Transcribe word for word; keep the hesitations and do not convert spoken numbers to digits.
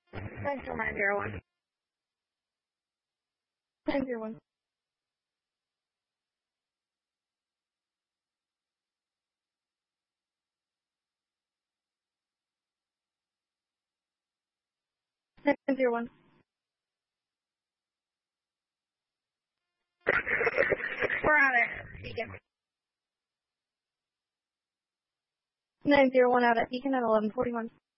nine zero nine zero one. nine zero one. nine zero one. We're out at Beacon. nine zero one out at Beacon at eleven forty-one.